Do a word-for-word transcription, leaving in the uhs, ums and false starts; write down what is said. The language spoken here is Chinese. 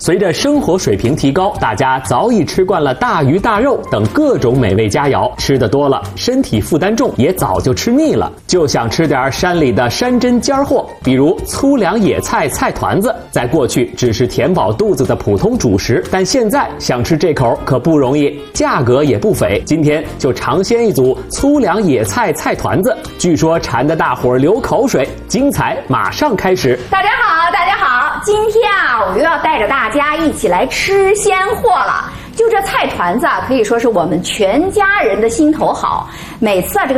随着生活水平提高，大家早已吃惯了大鱼大肉等各种美味佳肴，吃得多了，身体负担重，也早就吃腻了，就想吃点山里的山珍尖货，比如粗粮野菜菜团子。在过去只是填饱肚子的普通主食，但现在想吃这口可不容易，价格也不菲。今天就尝鲜一组粗粮野菜菜团子，据说馋得大伙儿流口水，精彩马上开始。 大家好，大家好，今天啊，我又要带着大家一起来吃鲜货了。就这菜团子啊，可以说是我们全家人的心头好。每次啊，这个